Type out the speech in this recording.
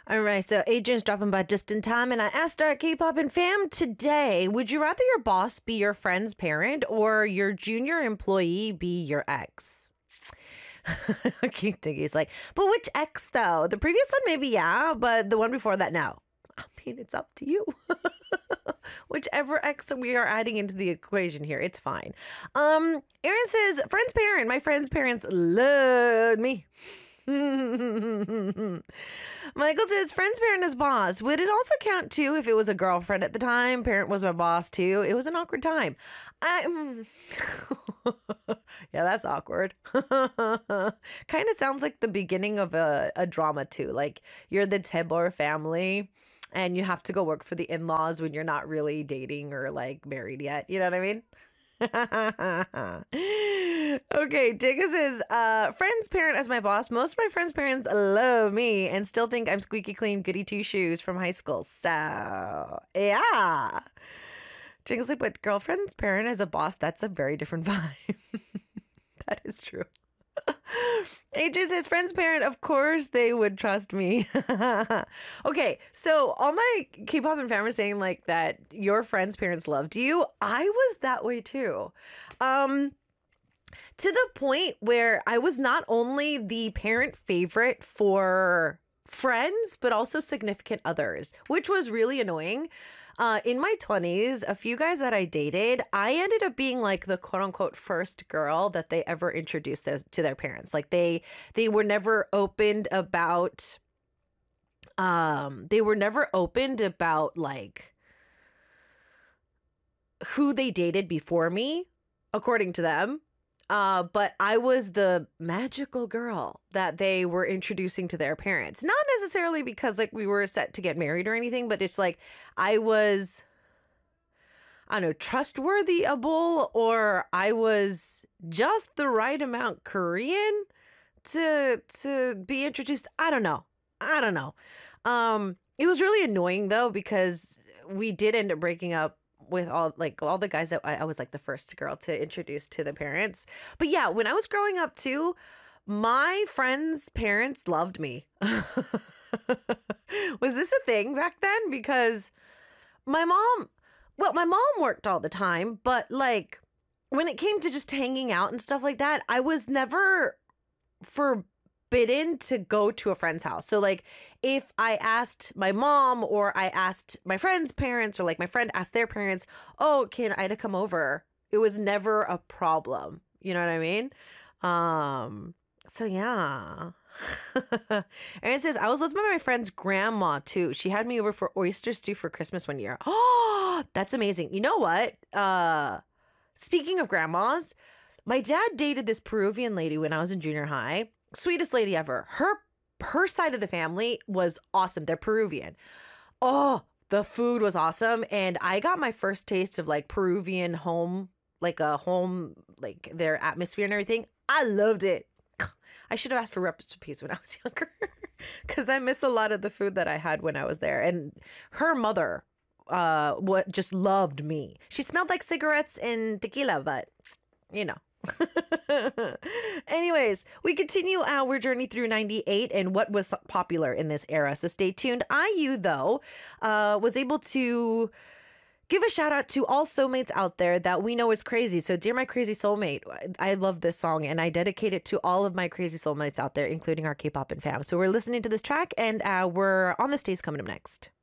All right, so Adrian's dropping by just in time, and I asked our K-pop and fam today, would you rather your boss be your friend's parent or your junior employee be your ex? King Diggy's like, but which ex though? The previous one maybe yeah, but the one before that no. I mean, it's up to you. Whichever ex we are adding into the equation here, it's fine. Aaron says, friend's parent. My friend's parents love me. Michael says, friend's parent is boss. Would it also count too if it was a girlfriend at the time? Parent was my boss too. It was an awkward time. Yeah, that's awkward. Kind of sounds like the beginning of a drama too. Like you're the Tebor family and you have to go work for the in-laws when you're not really dating or like married yet. You know what I mean? Okay, Jacob says, friend's parent as my boss. Most of my friends' parents love me and still think I'm squeaky clean, goody two shoes from high school. So, yeah. Jacob's like, but girlfriend's parent as a boss, that's a very different vibe. That is true. AJ says, friend's parent, of course they would trust me. Okay, so all my K-pop and fam are saying like that your friend's parents loved you. I was that way too. To the point where I was not only the parent favorite for friends, but also significant others, which was really annoying. In my 20s, a few guys that I dated, I ended up being like the quote unquote first girl that they ever introduced to their parents. Like they were never opened about, like who they dated before me, according to them. But I was the magical girl that they were introducing to their parents. Not necessarily because like we were set to get married or anything, but it's like I was, I don't know, trustworthy-able, or I was just the right amount Korean to be introduced. I don't know. It was really annoying though, because we did end up breaking up with all the guys that I was like the first girl to introduce to the parents. But yeah, when I was growing up too, my friends' parents loved me. Was this a thing back then? Because my mom worked all the time, but like when it came to just hanging out and stuff like that, I was never forbidden to go to a friend's house. So like if I asked my mom or I asked my friend's parents or like my friend asked their parents, oh, can Ida come over? It was never a problem. You know what I mean? So yeah. Aaron says, I was listening to my friend's grandma too. She had me over for oyster stew for Christmas one year. Oh, that's amazing. You know what? Speaking of grandmas, my dad dated this Peruvian lady when I was in junior high. Sweetest lady ever. Her side of the family was awesome. They're Peruvian. Oh, the food was awesome. And I got my first taste of like Peruvian home, like their atmosphere and everything. I loved it. I should have asked for recipes when I was younger because I miss a lot of the food that I had when I was there. And her mother just loved me. She smelled like cigarettes and tequila, but you know. Anyways, we continue our journey through 98 and what was popular in this era. So stay tuned. IU, though, was able to give a shout out to all soulmates out there that we know is crazy. So Dear My Crazy Soulmate, I love this song and I dedicate it to all of my crazy soulmates out there, including our K-pop and fam. So we're listening to this track and we're on the stage coming up next.